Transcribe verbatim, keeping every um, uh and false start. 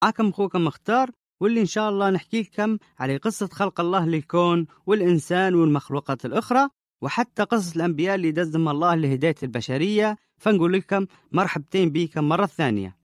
معكم أخوكم مختار، واللي إن شاء الله نحكي لكم على قصة خلق الله للكون والإنسان والمخلوقات الأخرى، وحتى قصص الأنبياء اللي دزهم الله لهداية البشرية. فنقول لكم مرحبتين بكم مرة ثانية.